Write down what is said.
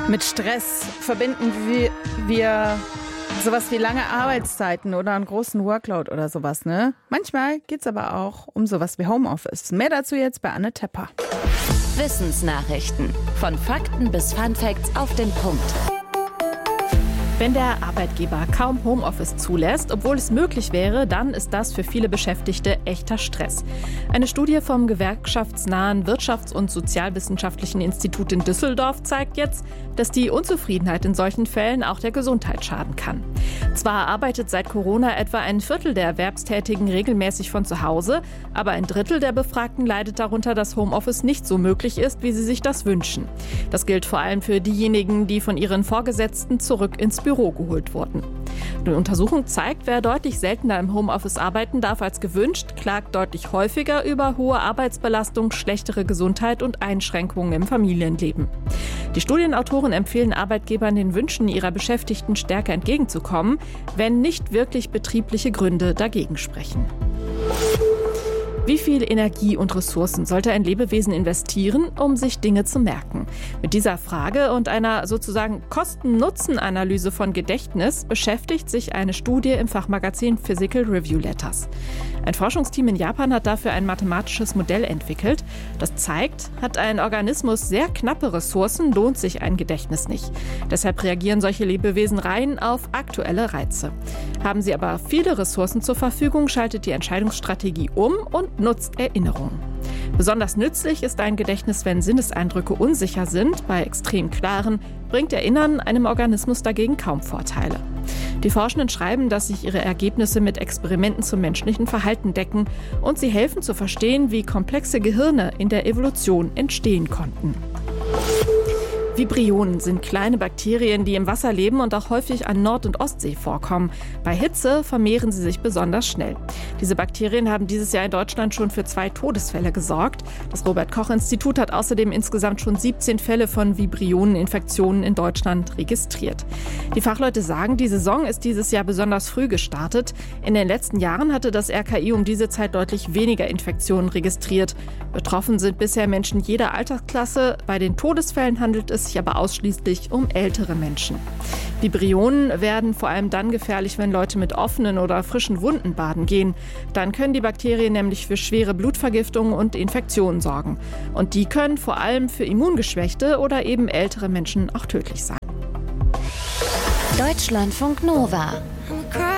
Mit Stress verbinden wir sowas wie lange Arbeitszeiten oder einen großen Workload oder sowas, ne? Manchmal geht's aber auch um sowas wie Homeoffice. Mehr dazu jetzt bei Anne Tepper. Wissensnachrichten. Von Fakten bis Funfacts auf den Punkt. Wenn der Arbeitgeber kaum Homeoffice zulässt, obwohl es möglich wäre, dann ist das für viele Beschäftigte echter Stress. Eine Studie vom gewerkschaftsnahen Wirtschafts- und Sozialwissenschaftlichen Institut in Düsseldorf zeigt jetzt, dass die Unzufriedenheit in solchen Fällen auch der Gesundheit schaden kann. Zwar arbeitet seit Corona etwa ein Viertel der Erwerbstätigen regelmäßig von zu Hause, aber ein Drittel der Befragten leidet darunter, dass Homeoffice nicht so möglich ist, wie sie sich das wünschen. Das gilt vor allem für diejenigen, die von ihren Vorgesetzten zurück ins Büro geholt wurden. Die Untersuchung zeigt, wer deutlich seltener im Homeoffice arbeiten darf als gewünscht, klagt deutlich häufiger über hohe Arbeitsbelastung, schlechtere Gesundheit und Einschränkungen im Familienleben. Die Studienautoren empfehlen Arbeitgebern, den Wünschen ihrer Beschäftigten stärker entgegenzukommen, wenn nicht wirklich betriebliche Gründe dagegen sprechen. Wie viel Energie und Ressourcen sollte ein Lebewesen investieren, um sich Dinge zu merken? Mit dieser Frage und einer sozusagen Kosten-Nutzen-Analyse von Gedächtnis beschäftigt sich eine Studie im Fachmagazin Physical Review Letters. Ein Forschungsteam in Japan hat dafür ein mathematisches Modell entwickelt. Das zeigt, hat ein Organismus sehr knappe Ressourcen, lohnt sich ein Gedächtnis nicht. Deshalb reagieren solche Lebewesen rein auf aktuelle Reize. Haben sie aber viele Ressourcen zur Verfügung, schaltet die Entscheidungsstrategie um und nutzt Erinnerungen. Besonders nützlich ist ein Gedächtnis, wenn Sinneseindrücke unsicher sind. Bei extrem klaren bringt Erinnern einem Organismus dagegen kaum Vorteile. Die Forschenden schreiben, dass sich ihre Ergebnisse mit Experimenten zum menschlichen Verhalten decken und sie helfen zu verstehen, wie komplexe Gehirne in der Evolution entstehen konnten. Vibrionen sind kleine Bakterien, die im Wasser leben und auch häufig an Nord- und Ostsee vorkommen. Bei Hitze vermehren sie sich besonders schnell. Diese Bakterien haben dieses Jahr in Deutschland schon für 2 Todesfälle gesorgt. Das Robert-Koch-Institut hat außerdem insgesamt schon 17 Fälle von Vibrioneninfektionen in Deutschland registriert. Die Fachleute sagen, die Saison ist dieses Jahr besonders früh gestartet. In den letzten Jahren hatte das RKI um diese Zeit deutlich weniger Infektionen registriert. Betroffen sind bisher Menschen jeder Altersklasse. Bei den Todesfällen handelt es sich aber ausschließlich um ältere Menschen. Vibrionen werden vor allem dann gefährlich, wenn Leute mit offenen oder frischen Wunden baden gehen. Dann können die Bakterien nämlich für schwere Blutvergiftungen und Infektionen sorgen. Und die können vor allem für immungeschwächte oder eben ältere Menschen auch tödlich sein. Deutschlandfunk Nova.